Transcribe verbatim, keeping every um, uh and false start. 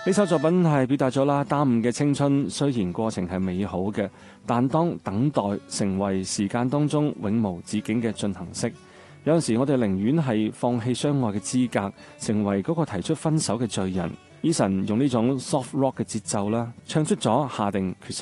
呢首作品係表達咗啦，耽誤嘅青春雖然過程係美好嘅，但當等待成為時間當中永無止境嘅進行式，有陣時我哋寧願係放棄相愛嘅資格，成為嗰個提出分手嘅罪人。Eason 用呢種 soft rock 嘅節奏啦，唱出咗下定決心